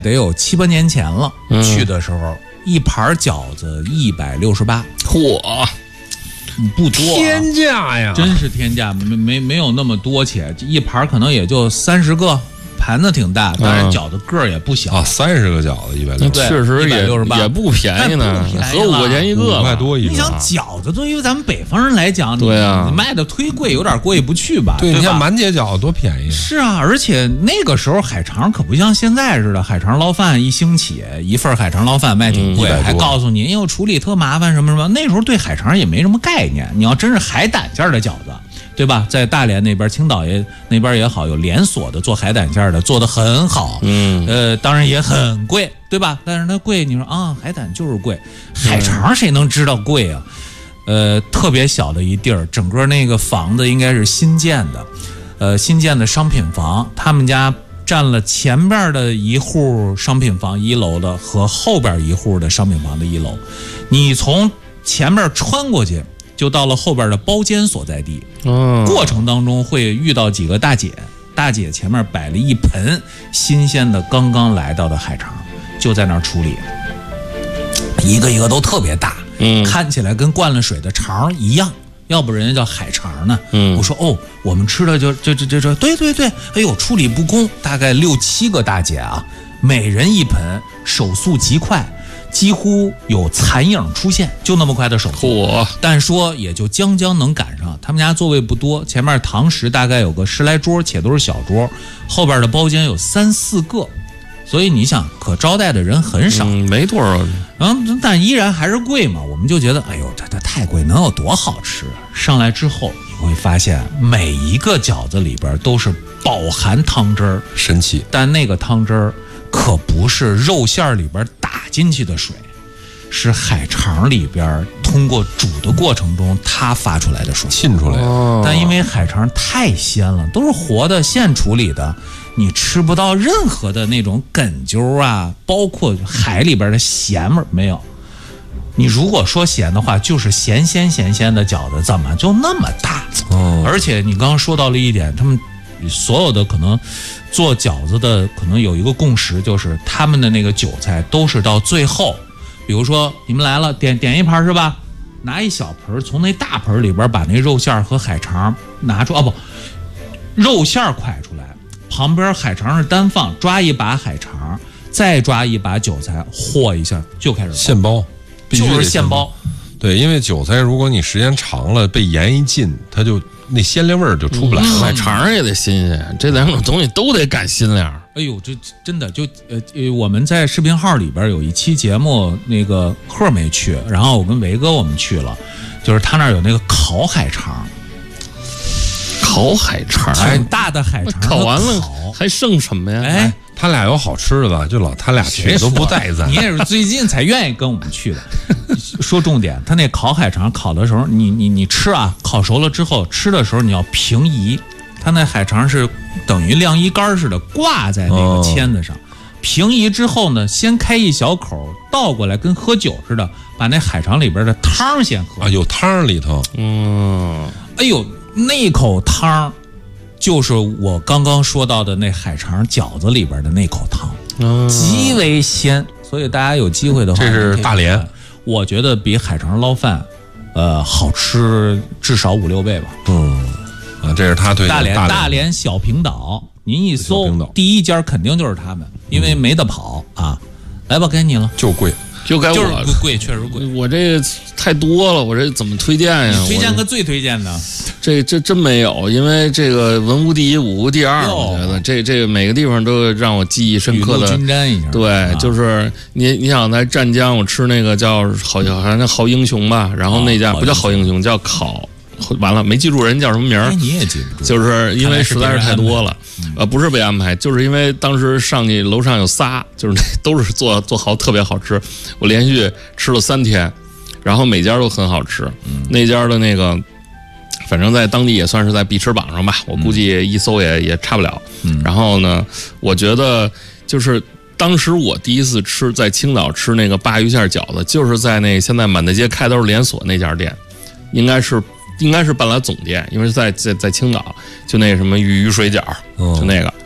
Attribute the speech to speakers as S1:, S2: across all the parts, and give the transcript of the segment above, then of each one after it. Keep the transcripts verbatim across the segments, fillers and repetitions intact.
S1: 得有七八年前了，
S2: 嗯、
S1: 去的时候一盘饺子一百六十八，
S2: 嚯，
S1: 不多、啊，
S3: 天价呀，
S1: 真是天价，没没没有那么多且，一盘可能也就三十个。盘子挺大，当然饺子个儿也不小
S3: 啊，三十个饺子一百六，
S2: 确实也也不便宜呢，合五块钱一个，
S3: 五块多一个。
S1: 你想饺子对于咱们北方人来讲，
S2: 对啊，
S1: 你卖的忒贵，有点过意不去吧？
S3: 对，
S1: 对
S3: 你像满姐饺子多便宜。
S1: 是啊，而且那个时候海肠可不像现在似的，海肠捞饭一兴起，一份海肠捞饭卖挺贵，
S3: 嗯、
S1: 还告诉你，因为处理特麻烦什么什么。那时候对海肠也没什么概念，你要真是海胆馅的饺子。对吧？在大连那边、青岛也那边也好，有连锁的做海胆馅的，做得很好。
S2: 嗯，
S1: 呃，当然也很贵，对吧？但是它贵，你说啊，海胆就是贵，海肠谁能知道贵啊？呃，特别小的一地儿，整个那个房子应该是新建的，呃，新建的商品房，他们家占了前边的一户商品房一楼的和后边一户的商品房的一楼，你从前面穿过去。就到了后边的包间所在地，
S2: 嗯，
S1: 过程当中会遇到几个大姐，大姐前面摆了一盆新鲜的刚刚来到的海肠，就在那儿处理，一个一个都特别大，
S2: 嗯，
S1: 看起来跟灌了水的肠一样，要不人家叫海肠呢。
S2: 嗯，
S1: 我说哦，我们吃的就这这这这，对对对，哎呦，处理不公，大概六七个大姐啊，每人一盆，手速极快。几乎有残影出现，就那么快的手速，但说也就将将能赶上。他们家座位不多，前面堂食大概有个十来桌，且都是小桌，后边的包间有三四个，所以你想可招待的人很少，
S2: 嗯、没多少。
S1: 嗯，但依然还是贵嘛。我们就觉得，哎呦，这这太贵，能有多好吃？上来之后你会发现，每一个饺子里边都是饱含汤汁儿，
S3: 神奇。
S1: 但那个汤汁儿可不是肉馅里边打进去的水，是海肠里边通过煮的过程中它发出来的水，
S3: 沁出来的。
S2: 哦、
S1: 但因为海肠太鲜了，都是活的现处理的，你吃不到任何的那种梗揪啊，包括海里边的咸味没有。你如果说咸的话，就是咸鲜咸鲜的饺子，怎么就那么大？
S3: 哦，
S1: 而且你刚刚说到了一点，他们所有的可能做饺子的可能有一个共识，就是他们的那个韭菜都是到最后，比如说你们来了点点一盘是吧？拿一小盆从那大盆里边把那肉馅和海肠拿出，哦不，肉馅蒯出来，旁边海肠是单放，抓一把海肠，再抓一把韭菜和一下就开始包
S3: 现包，必须
S1: 就是现包。
S3: 对，因为韭菜如果你时间长了被盐一浸，它就那鲜亮味儿就出不来了。
S2: 海肠也得新鲜，这两种东西都得赶新亮。
S1: 哎呦，这真的就呃呃，我们在视频号里边有一期节目，那个贺没去，然后我跟维哥我们去了，就是他那儿有那个烤海肠，
S2: 烤海肠，
S1: 很大的海肠，
S2: 烤完了还剩什么呀？
S1: 哎，
S3: 他俩有好吃的吧？就老他俩去都不带咱，
S1: 你也是最近才愿意跟我们去的。说重点，他那烤海肠烤的时候，你你你吃啊，烤熟了之后吃的时候你要平移，他那海肠是等于晾衣杆似的挂在那个签子上，哦、平移之后呢，先开一小口，倒过来跟喝酒似的，把那海肠里边的汤先喝
S3: 啊，有汤里头，
S2: 嗯，
S1: 哎呦，那口汤就是我刚刚说到的那海肠饺子里边的那口汤，
S2: 嗯、
S1: 极为鲜，所以大家有机会的话，
S3: 这是大连。
S1: 我觉得比海肠捞饭，呃，好吃至少五六倍吧。
S3: 嗯，啊，这是他推荐
S1: 大连
S3: 大连
S1: 大连小平岛，您一搜第一家肯定就是他们，因为没得跑、嗯、啊。来吧，该你了。
S3: 就贵，
S2: 就该我
S1: 就是贵，确实贵。
S2: 我这个太多了，我这怎么推荐呀？
S1: 你推荐个最推荐的。
S2: 这这真没有，因为这个文无第一，武无第二。我觉得这这个每个地方都让我记忆深刻的。
S1: 君瞻一下。
S2: 对，啊、就是你你想在湛江，我吃那个叫好像好像叫好英雄吧，然后那家、哦、不叫好英雄，叫烤。完了，没记住人叫什么名儿、
S1: 哎，你也记不住，
S2: 就是因为实在是太多了，呃，不是被安排，就是因为当时上去楼上有仨，就是那都是做做好特别好吃，我连续吃了三天，然后每家都很好吃，嗯、那家的那个，反正在当地也算是在必吃榜上吧，我估计一搜也、嗯、也差不了。
S1: 嗯、
S2: 然后呢，我觉得就是当时我第一次吃在青岛吃那个鲅鱼馅饺子，就是在那现在满大街开都是连锁那家店，应该是。应该是半拉总店，因为在在在青岛，就那什么鱼鱼水饺，
S1: 哦、
S2: 就那个
S1: 啊、哦，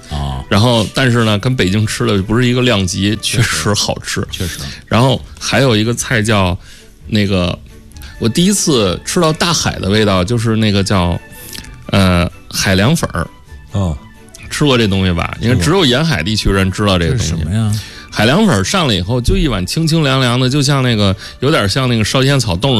S2: 然后但是呢，跟北京吃的不是一个量级，确实好吃，
S1: 确实。
S2: 然后还有一个菜叫那个，我第一次吃到大海的味道，就是那个叫呃海凉粉儿。
S3: 哦，
S2: 吃过这东西吧？因为只有沿海地区人知道这个东西。
S1: 什么呀？
S2: 海凉粉上来以后，就一碗清清凉凉的，就像那个有点像那个烧仙草冻